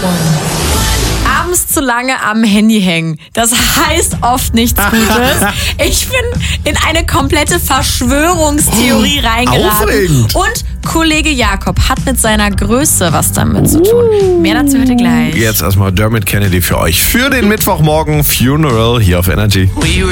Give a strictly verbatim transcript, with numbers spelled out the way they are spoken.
Abends zu lange am Handy hängen. Das heißt oft nichts Gutes. Ich bin in eine komplette Verschwörungstheorie oh, reingeraten. Aufregend. Und Kollege Jakob hat mit seiner Größe was damit zu tun. Mehr dazu heute gleich. Jetzt erstmal Dermot Kennedy für euch. Für den Mittwochmorgen Funeral hier auf Energy.